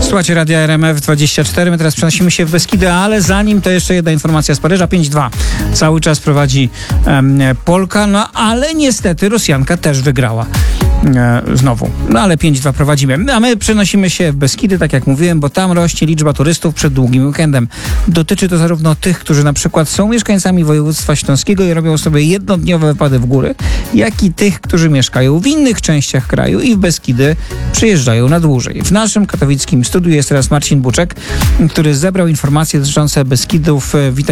Słuchajcie Radia RMF24, my teraz przenosimy się w Beskidy, ale zanim to jeszcze jedna informacja z Paryża, 5-2. Cały czas prowadzi Polka, no ale niestety Rosjanka też wygrała. Znowu. No ale 5-2 prowadzimy. A my przenosimy się w Beskidy, tak jak mówiłem, bo tam rośnie liczba turystów przed długim weekendem. Dotyczy to zarówno tych, którzy na przykład są mieszkańcami województwa śląskiego i robią sobie jednodniowe wypady w góry, jak i tych, którzy mieszkają w innych częściach kraju i w Beskidy przyjeżdżają na dłużej. W naszym katowickim studiu jest teraz Marcin Buczek, który zebrał informacje dotyczące Beskidów. Witaj